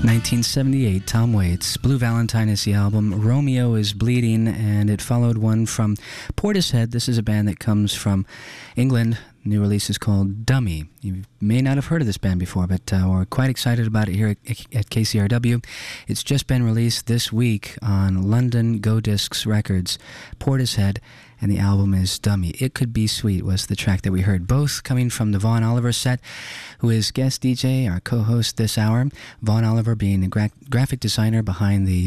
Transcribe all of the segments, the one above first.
1978, Tom Waits. Blue Valentine is the album. Romeo is Bleeding, and it followed one from Portishead. This is a band that comes from England. New release is called Dummy. You may not have heard of this band before, but we're quite excited about it here at KCRW. It's just been released this week on London Go Discs Records, Portishead, and the album is Dummy. It Could Be Sweet was the track that we heard, both coming from the Vaughn Oliver set, who is guest DJ, our co-host this hour. Vaughn Oliver being a graphic designer behind the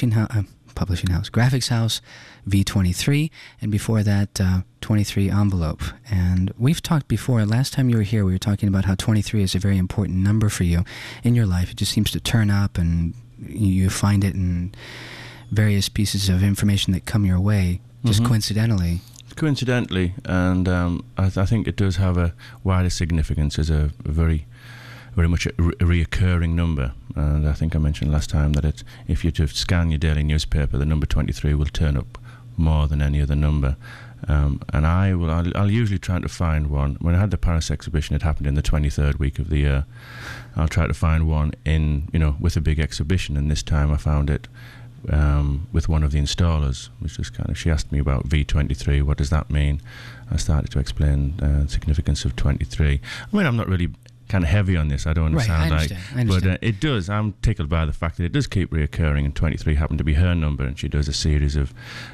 Graphics House, V23, and before that, 23 Envelope. And we've talked before, last time you were here, we were talking about how 23 is a very important number for you in your life. It just seems to turn up, and you find it in various pieces of information that come your way, just coincidentally. Coincidentally, and I think it does have a wider significance as a very much a reoccurring number. And I think I mentioned last time that if you just scan your daily newspaper, the number 23 will turn up more than any other number. And I'll usually try to find one. When I had the Paris exhibition, it happened in the 23rd week of the year. I'll try to find one with a big exhibition, and this time I found it with one of the installers, which was she asked me about V23, what does that mean? I started to explain the significance of 23. I mean, I'm not really kind of heavy on this, I don't sound like, but it does. I'm tickled by the fact that it does keep reoccurring, and 23 happened to be her number, and she does a series of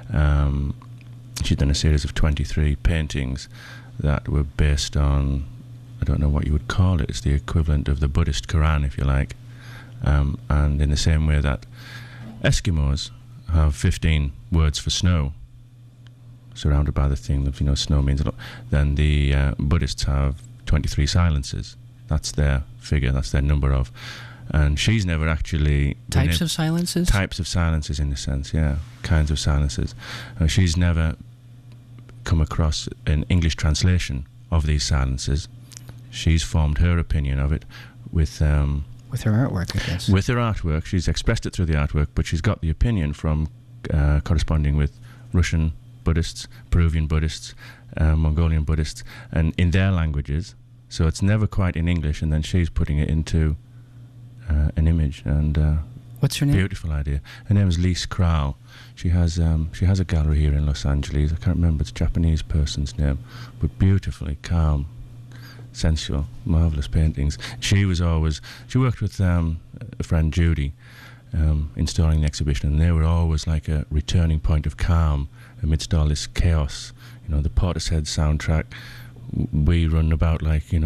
she's done a series of 23 paintings that were based on, I don't know what you would call it, it's the equivalent of the Buddhist Quran, if you like, and in the same way that Eskimos have 15 words for snow, surrounded by the thing of snow means a lot, then the Buddhists have 23 silences. That's their figure, that's their number of. And she's never actually... Types of silences? Types of silences, in a sense, yeah. Kinds of silences. She's never come across an English translation of these silences. She's formed her opinion of it with her artwork, I guess. With her artwork. She's expressed it through the artwork, but she's got the opinion from corresponding with Russian Buddhists, Peruvian Buddhists, Mongolian Buddhists, and in their languages. So it's never quite in English, and then she's putting it into an image. And what's her name? Beautiful idea. Her name is Lise Kral. She has a gallery here in Los Angeles. I can't remember, it's a Japanese person's name, but beautifully calm, sensual, marvelous paintings. She worked with a friend, Judy, installing the exhibition, and they were always like a returning point of calm amidst all this chaos. The Portishead soundtrack, we run about like